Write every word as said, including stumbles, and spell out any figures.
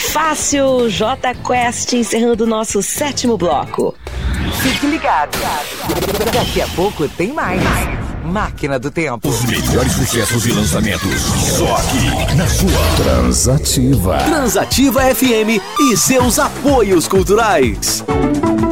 fácil, J Quest encerrando o nosso sétimo bloco. Fique ligado. Daqui a pouco tem mais. Máquina do Tempo. Os melhores sucessos e lançamentos. Só aqui, na sua Transativa. Transativa F M e seus apoios culturais.